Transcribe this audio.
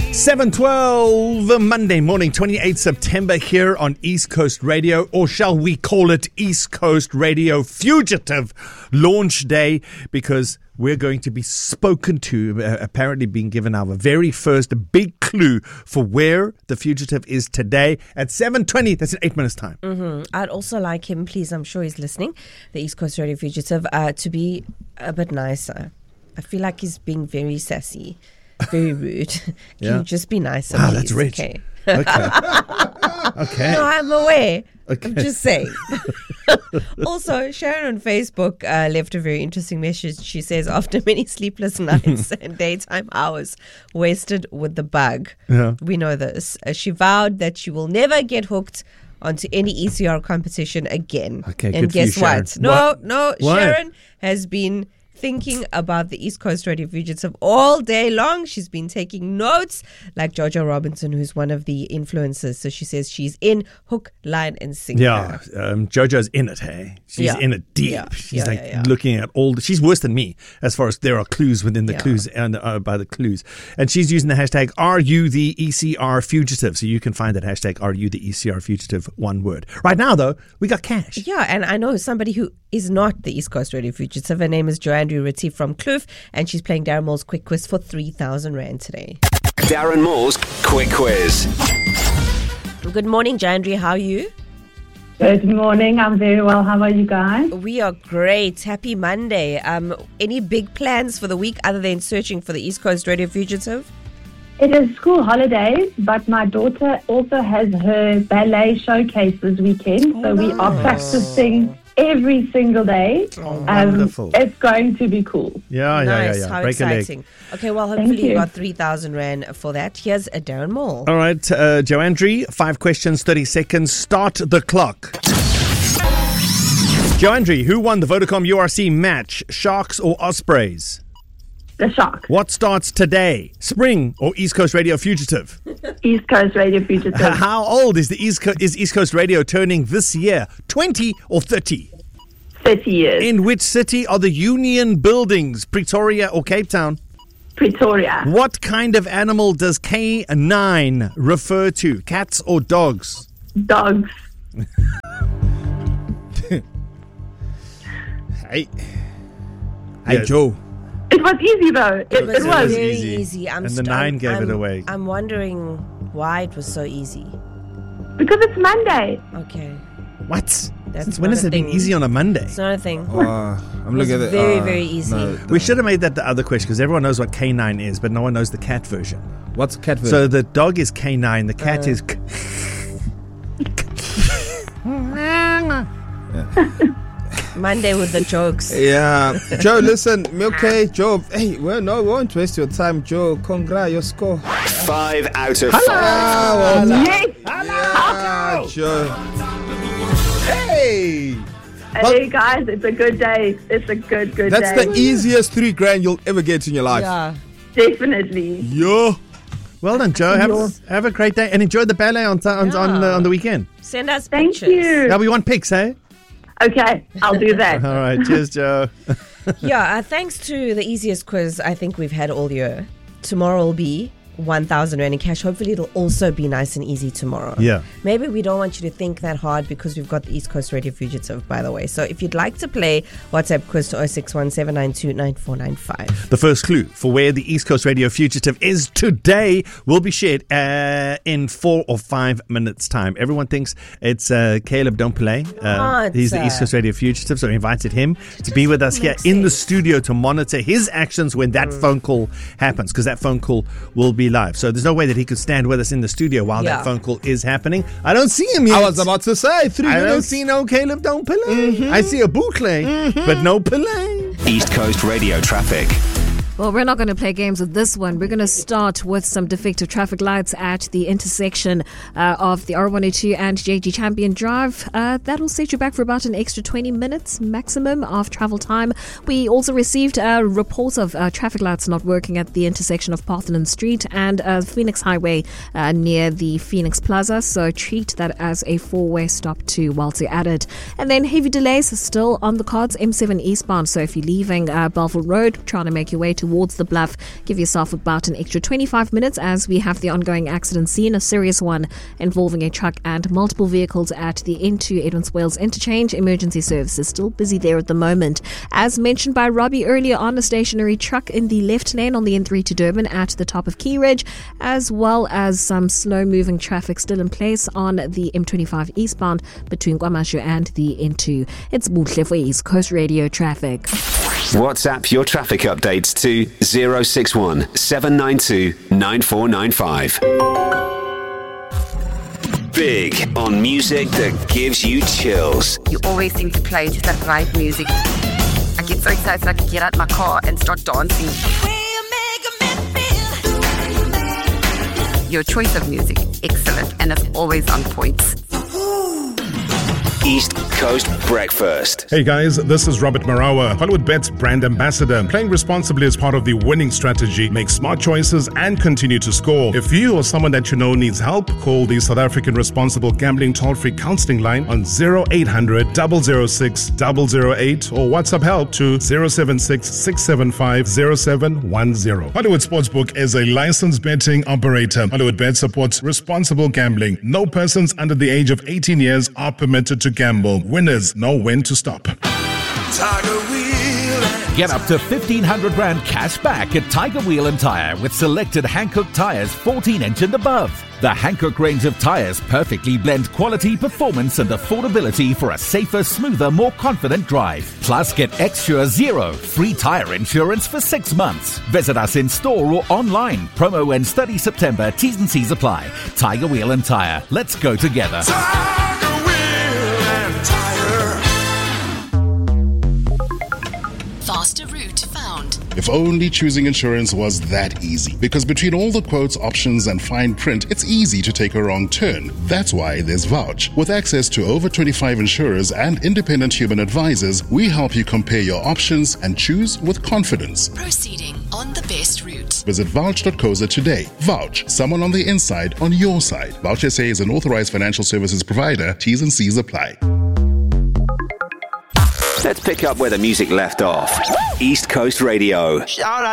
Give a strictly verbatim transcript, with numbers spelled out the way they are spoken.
seven twelve, Monday morning, twenty-eighth September here on East Coast Radio, or shall we call it East Coast Radio Fugitive Launch Day, because we're going to be spoken to, uh, apparently being given our very first big clue for where the fugitive is today at seven twenty. That's in eight minutes' time. Mm-hmm. I'd also like him, please, I'm sure he's listening, the East Coast Radio Fugitive, uh, to be a bit nicer. I feel like he's being very sassy, very rude. Can Yeah. you just be nicer, Wow, please? that's rich. Okay. Okay. Okay. No, I'm aware. Okay. I'm just saying. Also, Sharon on Facebook uh, left a very interesting message. She says, after many sleepless nights and daytime hours wasted with the bug, Yeah. we know this, uh, she vowed that she will never get hooked onto any E C R competition again. Okay, and good for you, guess Sharon. what? No, What? no, Why? Sharon has been thinking about the East Coast Radio Fugitive all day long. She's been taking notes like Jojo Robinson, who's one of the influencers. So she says she's in hook, line, and sinker. Yeah, um, JoJo's in it, hey? She's Yeah. in it deep. Yeah. She's Yeah, like yeah, yeah. looking at all the, she's worse than me as far as there are clues within the Yeah. clues and uh, by the clues. And she's using the hashtag Are You the E C R Fugitive? So you can find that hashtag Are You the E C R Fugitive, one word. Right now, though, we got cash. Yeah, and I know somebody who is not the East Coast Radio Fugitive. Her name is Joandri Retief from Kloof, and she's playing Darren Moore's Quick Quiz for three thousand Rand today. Darren Moore's Quick Quiz. Good morning, Joandri. How are you? Good morning. I'm very well. How are you guys? We are great. Happy Monday. Um, any big plans for the week other than searching for the East Coast Radio Fugitive? It is school holidays, but my daughter also has her ballet showcase this weekend, so we are practicing every single day. Oh, Um, wonderful. it's going to be cool. Yeah, yeah, Nice. yeah, yeah. How Break a leg. exciting. Okay, well, hopefully you you. got three thousand Rand for that. Here's a Darren Moore. All right, uh, Joandri, five questions, thirty seconds. Start the clock. Joandri, who won the Vodacom U R C match, Sharks or Ospreys? The Sharks. What starts today, Spring or East Coast Radio Fugitive? East Coast Radio Fugitive. How old is the East Co- is East Coast Radio turning this year? twenty or thirty? thirty years. In which city are the Union buildings, Pretoria or Cape Town? Pretoria. What kind of animal does K nine refer to, cats or dogs? Dogs. Hey, Hey, Yeah. Joe. It was easy though. It, It was, it was. very easy. easy. I'm And the st- nine I'm- gave it I'm- away. I'm wondering why it was so easy. Because it's Monday. Okay. what? That's Since when not has a it been thing. easy on a Monday? It's not a thing. Uh, I'm It was looking at it. very, uh, very easy. no, We should have made that the other question, because everyone knows what K nine is, but no one knows the cat version. What's cat version? So the dog is K nine, the cat Uh. is... K- Monday with the jokes. yeah. Joe, listen. Okay, Joe. Hey, well, no, we won't waste your time, Joe. Congrats, your score. Five out of five. Ah, well, Yes. yeah, Joe. Hey! Hey guys, it's a good day. It's a good, good That's day. the easiest three grand you'll ever get in your life. Yeah. Definitely. Yeah. Well done, Joe. Have, have a great day and enjoy the ballet on t- on, on, uh, on the weekend. Send us Thank pictures. you. Yeah, we want pics, eh? Okay, I'll do that. All right, cheers, Joe. Yeah, uh, thanks to the easiest quiz I think we've had all year. Tomorrow will be one thousand Rand in cash. Hopefully it'll also be nice and easy tomorrow. Yeah. Maybe we don't want you to think that hard because we've got the East Coast Radio Fugitive, by the way. So if you'd like to play, WhatsApp quiz to zero six one seven nine two nine four nine five. The first clue for where the East Coast Radio Fugitive is today will be shared uh, in four or five minutes' time. Everyone thinks it's uh, Caleb Dompele. Uh, What? he's the East Coast Radio Fugitive, so we invited him to be with us here Makes in the sense. studio to monitor his actions when that phone call happens, because that phone call will be live. So there's no way that he could stand with us in the studio while Yeah. that phone call is happening. I don't see him yet. I was about to say three I don't minutes. see no Caleb Dompele. I see a Boucle, but no Pele. East Coast Radio traffic. Well, we're not going to play games with this one. We're going to start with some defective traffic lights at the intersection uh, of the R one oh two and J G Champion Drive. Uh, that'll set you back for about an extra twenty minutes maximum of travel time. We also received a report of uh, traffic lights not working at the intersection of Parthenon Street and uh, Phoenix Highway uh, near the Phoenix Plaza. So treat that as a four-way stop too whilst you're at it. And then heavy delays are still on the cards, M seven eastbound. So if you're leaving uh, Belleville Road, trying to make your way to towards the Bluff. Give yourself about an extra twenty-five minutes as we have the ongoing accident scene, a serious one involving a truck and multiple vehicles at the N two Edmonds Wales interchange. Emergency services still busy there at the moment. As mentioned by Robbie earlier on, a stationary truck in the left lane on the N three to Durban at the top of Key Ridge, as well as some slow-moving traffic still in place on the M twenty-five eastbound between Kwamashu and the N two. It's Buhle for East Coast Radio Traffic. WhatsApp your traffic updates to zero six one seven nine two nine four nine five. Big on music that gives you chills. You always seem to play just that right music. I get so excited I can get out my car and start dancing. Your choice of music, excellent, and it's always on point. East Coast Breakfast. Hey guys, this is Robert Marawa, Hollywood Bet's brand ambassador. Playing responsibly is part of the winning strategy. Make smart choices and continue to score. If you or someone that you know needs help, call the South African Responsible Gambling toll-free counseling line on zero eight hundred, double oh six, double oh eight or WhatsApp help to zero seven six, six seven five, zero seven one zero. Hollywood Sportsbook is a licensed betting operator. Hollywood Bet supports responsible gambling. No persons under the age of eighteen years are permitted to gamble. Winners know when to stop. Get up to fifteen hundred rand cash back at Tiger Wheel and Tire with selected Hankook tires fourteen inch and above. The Hankook range of tires perfectly blend quality, performance and affordability for a safer, smoother, more confident drive. Plus, get Xsure Zero, free tire insurance for six months. Visit us in store or online. Promo ends thirtieth September. T's and C's apply. Tiger Wheel and Tire. Let's go together. Faster route found. If only choosing insurance was that easy. Because between all the quotes, options, and fine print, it's easy to take a wrong turn. That's why there's Vouch. With access to over twenty-five insurers and independent human advisors, we help you compare your options and choose with confidence. Proceeding on the best route. Visit vouch dot co za today. Vouch, someone on the inside on your side. Vouch S A is an authorized financial services provider. T's and C's apply. Let's pick up where the music left off. East Coast Radio. Shout out.